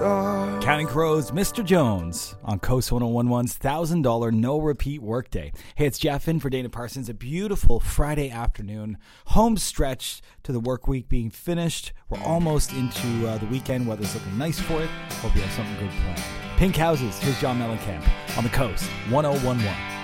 Counting Crows, Mr. Jones on Coast 101.1's $1,000 no repeat workday. Hey, it's Jeff in for Dana Parsons. A beautiful Friday afternoon, home stretch to the work week being finished. We're almost into the weekend. Weather's looking nice for it. Hope you have something good planned. Pink Houses, here's John Mellencamp on the Coast 101.1.